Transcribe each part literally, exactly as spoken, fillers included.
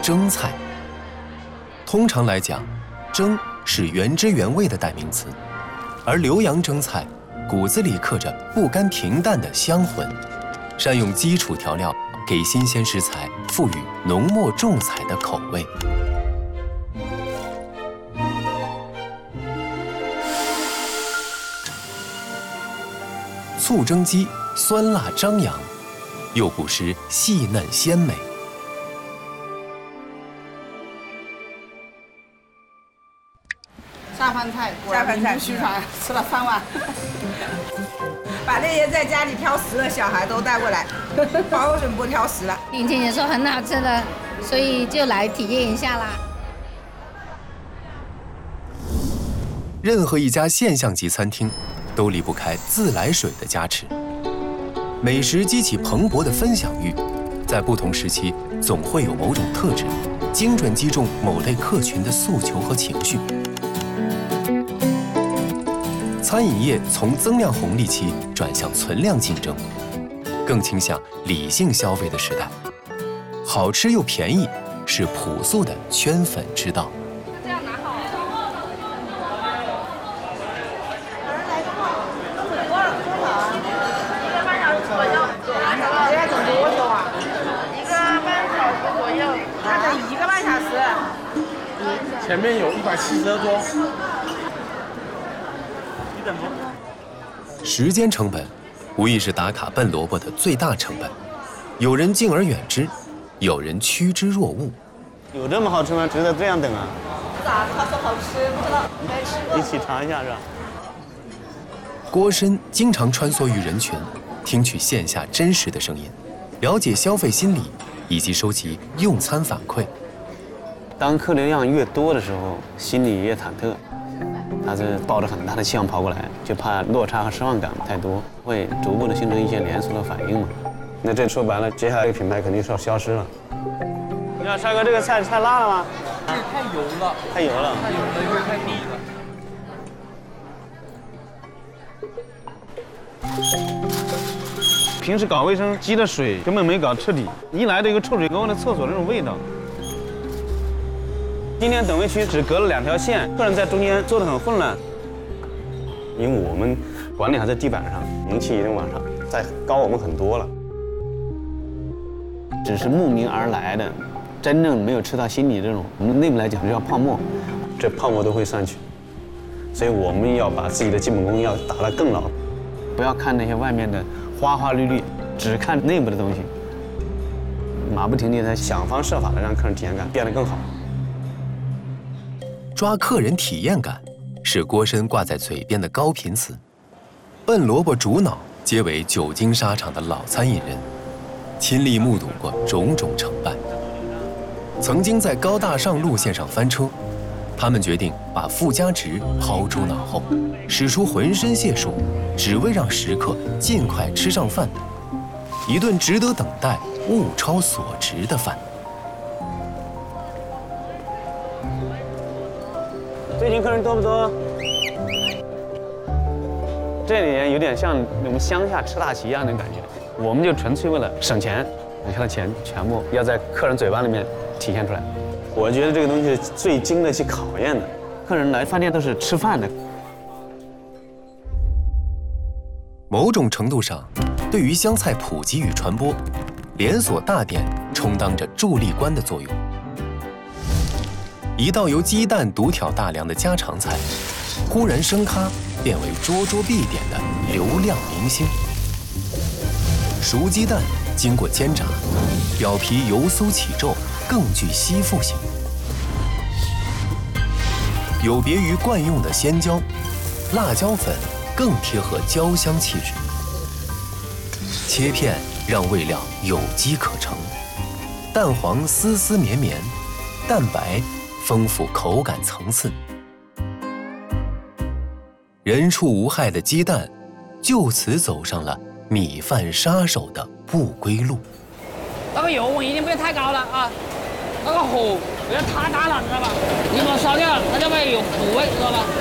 蒸菜。通常来讲，蒸是原汁原味的代名词，而浏阳蒸菜骨子里刻着不甘平淡的香魂，善用基础调料，给新鲜食材赋予浓墨重彩的口味。醋蒸鸡酸辣张扬，又不失细嫩鲜美。 下饭菜，下饭菜虚传，吃了三碗。把那些在家里挑食的小孩都带过来，保准不挑食了。 听亲戚说很好吃的，所以就来体验一下啦。 任何一家现象级餐厅都离不开自来水的加持。美食激起蓬勃的分享欲，在不同时期总会有某种特质，精准击中某类客群的诉求和情绪。餐饮业从增量红利期转向存量竞争，更倾向理性消费的时代。好吃又便宜是朴素的圈粉之道。 这样拿好。 一个半小时左右。 现在等多久啊？ 一个半小时左右。 那等一个半小时。 前面有一百七十二桌。 时间成本，无疑是打卡笨萝卜的最大成本。有人敬而远之，有人趋之若鹜。 有这么好吃吗？值得这样等啊？ 咋？他说好吃，不知道没吃过。 一起尝一下是吧？ 郭深经常穿梭于人群，听取线下真实的声音，了解消费心理，以及收集用餐反馈。 当客流量越多的时候，心里越忐忑。他是抱着很大的期望跑过来，就怕落差和失望感太多，会逐步的形成一些连锁的反应嘛。那这说白了，接下来这个品牌肯定是要消失了。你看，帅哥，这个菜太辣了吗？ 这太油了， 太油了， 太油了，又太腻了。平时搞卫生积的水根本没搞彻底，一来这个臭水沟那厕所那种味道。今天等位区只隔了两条线，客人在中间坐得很混乱。因为我们管理还在地板上，名气已经往上再高我们很多了。只是慕名而来的，真正没有吃到心里这种，我们内部来讲就叫泡沫，这泡沫都会上去。所以我们要把自己的基本功要打得更牢，不要看那些外面的花花绿绿，只看内部的东西。马不停蹄地想方设法的让客人体验感变得更好。 抓客人体验感是郭深挂在嘴边的高频词。笨萝卜主脑皆为久经沙场的老餐饮人，亲历目睹过种种成败，曾经在高大上路线上翻车。他们决定把附加值抛诸脑后，使出浑身解数，只为让食客尽快吃上饭，一顿值得等待、物超所值的饭。 最近客人多不多？这里有点像我们乡下吃大席一样的感觉，我们就纯粹为了省钱，你看钱全部要在客人嘴巴里面体现出来。我觉得这个东西是最经得起考验的。客人来饭店都是吃饭的。 某种程度上，对于湘菜普及与传播，连锁大店充当着助力官的作用。一道由鸡蛋独挑大梁的家常菜，忽然升咖，变为桌桌必点的流量明星。熟鸡蛋经过煎炸，表皮油酥起皱，更具吸附性。有别于惯用的鲜椒，辣椒粉更贴合焦香气质。切片让味料有机可乘，蛋黄丝丝绵绵，蛋白丰富口感层次。人畜无害的鸡蛋，就此走上了米饭杀手的不归路。 那个油温一定不要太高了啊，那个火不要太大了，知道吧？你把它烧掉了，它就会有苦味，知道吧？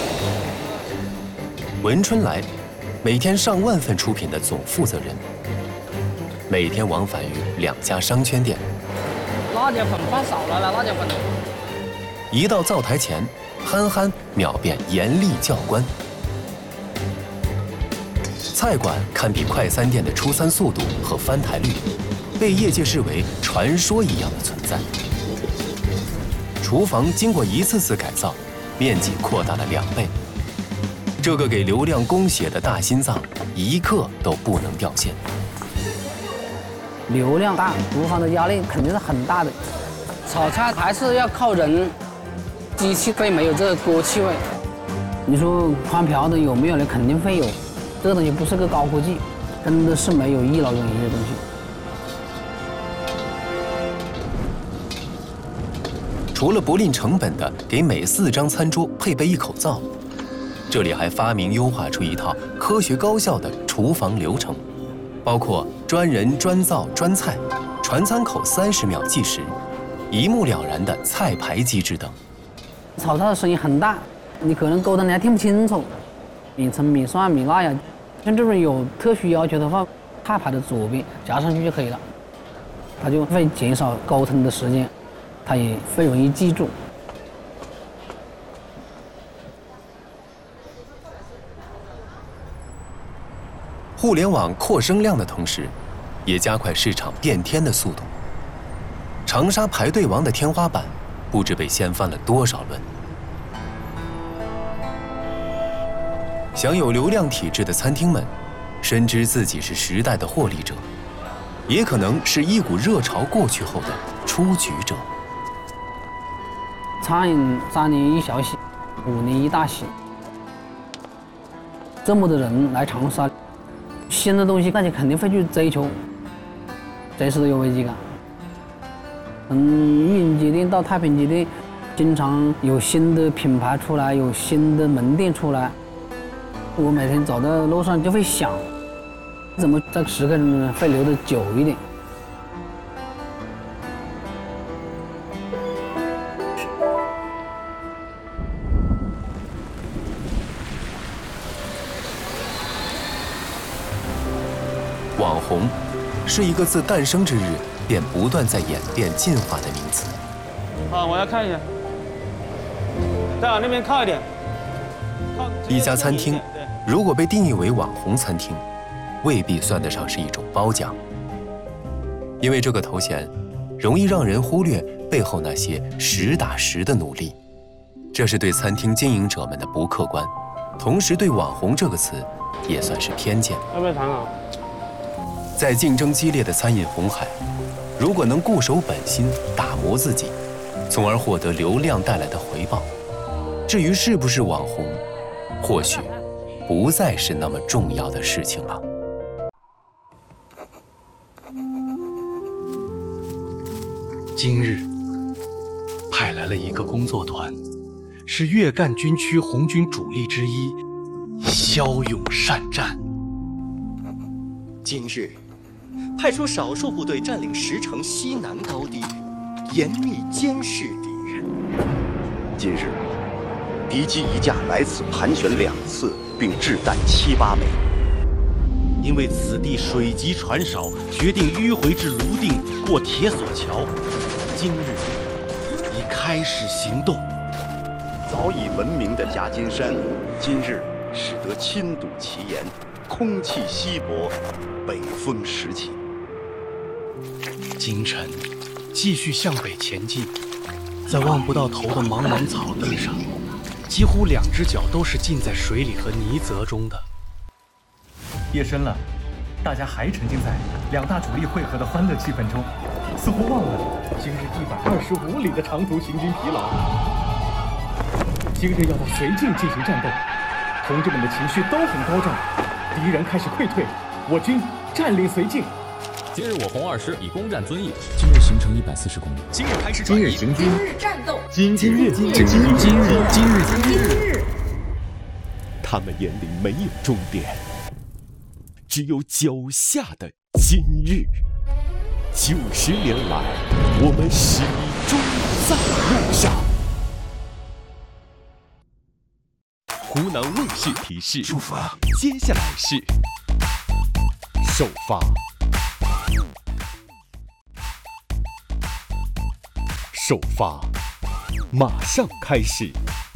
文春来，每天上万份出品的总负责人，每天往返于两家商圈店。 哪辣椒粉放少了，辣椒粉。 一到灶台前，憨憨秒变严厉教官。菜馆堪比快餐店的出餐速度和翻台率，被业界视为传说一样的存在。厨房经过一次次改造，面积扩大了两倍。这个给流量供血的大心脏，一刻都不能掉线。 流量大，厨房的压力肯定是很大的。炒菜还是要靠人，机器会没有这个锅气味。你说宽瓢的有没有呢？肯定会有。这个东西不是个高科技，真的是没有一劳永逸的东西。 除了不吝成本的给每四张餐桌配备一口灶，这里还发明优化出一套科学高效的厨房流程，包括专人专灶专菜、传餐口三十秒计时、一目了然的菜牌机制等。 炒菜的声音很大，你可能沟通你还听不清楚。米葱、米蒜、米辣呀，像这种有特殊要求的话，菜牌的左边加上去就可以了，它就会减少沟通的时间，它也会容易记住。 互联网扩声量的同时，也加快市场变天的速度。长沙排队王的天花板，不知被掀翻了多少轮。享有流量体制的餐厅们，深知自己是时代的获利者，也可能是一股热潮过去后的出局者。 餐饮三年一小喜，五年一大喜。这么多人来长沙，新的东西大家肯定会去追求，随时都有危机感。从运营街店到太平街店，经常有新的品牌出来，有新的门店出来。我每天走在路上就会想，怎么在十个人会留得久一点。 网红是一个自诞生之日便不断在演变进化的名词。 好，我要看一下，再往那边靠一点。靠一家餐厅如果被定义为网红餐厅，未必算得上是一种褒奖，因为这个头衔容易让人忽略背后那些实打实的努力。这是对餐厅经营者们的不客观，同时对网红这个词也算是偏见。 要不要谈啊？ 在竞争激烈的餐饮红海，如果能固守本心，打磨自己，从而获得流量带来的回报，至于是不是网红，或许不再是那么重要的事情了。 今日派来了一个工作团，是粤赣军区红军主力之一，骁勇善战。 今日派出少数部队占领石城西南高地，严密监视敌人。 今日敌机一架来此盘旋两次，并掷弹七八枚。 因为此地水急船少，决定迂回至泸定过铁索桥。今日已开始行动。 早已闻名的夹金山，今日使得亲睹其岩，空气稀薄，北风时起。 今晨继续向北前进，在望不到头的茫茫草地上，几乎两只脚都是浸在水里和泥泽中的。 夜深了，大家还沉浸在两大主力汇合的欢乐气氛中，似乎忘了今日一百二十五里的长途行军疲劳。今日要到绥靖进行战斗，同志们的情绪都很高涨。敌人开始溃退，我军占领绥靖。 今日我红二师以攻占遵义。 今日行程一百四十公里。 今日开始今日行军。 今日战斗。 今今日今日今日今日今日今日。 他们眼里没有终点，只有脚下的今日。九十年来，我们始终在路上。湖南卫视提示： 出发。 接下来是首发。 首发，马上开始。